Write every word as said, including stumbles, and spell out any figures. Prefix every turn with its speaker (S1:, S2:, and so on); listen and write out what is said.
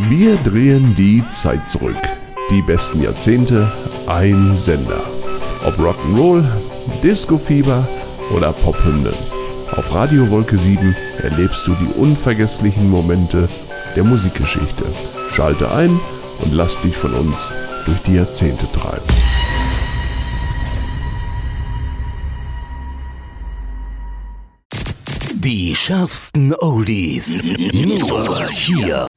S1: Wir drehen die Zeit zurück. Die besten Jahrzehnte, ein Sender. Ob Rock'n'Roll, Disco-Fieber oder Pophymnen. Auf Radio Wolke sieben erlebst du die unvergesslichen Momente der Musikgeschichte. Schalte ein und lass dich von uns durch die Jahrzehnte treiben.
S2: Die schärfsten Oldies nur hier